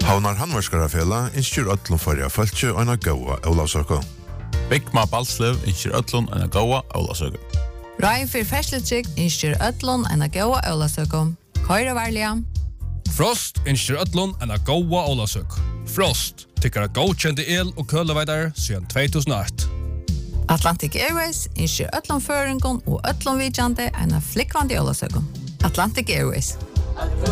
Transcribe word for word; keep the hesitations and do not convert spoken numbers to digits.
Havnar Handverkskarafela innskjer öllum fyrir fölkje og eina góa ólavsøku. Bygma Balslev innskjer öllum eina góa ólavsøku. Røy fyrir ferdsletrygg innskjer öllum eina góa ólavsøku. Køyra varliga. Frost innskjer öllum eina góa ólavsøku. Frost tykkara godkjente el- og køleveidar siden två tusen og åtta. Atlantic Airways innskjer öllum føringon og öllum vidjande eina flikkvandi ólavsøku. Atlantic Airways.